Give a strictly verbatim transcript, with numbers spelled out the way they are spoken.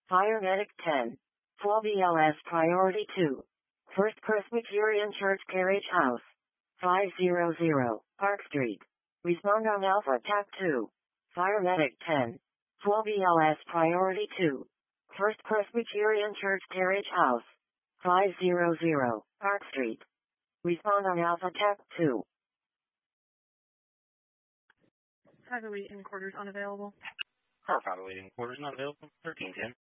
Fire Medic ten. four B L S Priority two. First Presbyterian Church Carriage House. five hundred, Park Street. Respond on Alpha Attack two. Fire Medic ten. four B L S Priority two. First Presbyterian Church Carriage House. five hundred, Park Street. Respond on Alpha Attack two. Private waiting quarters unavailable. Car private waiting quarters not available. thirteen ten.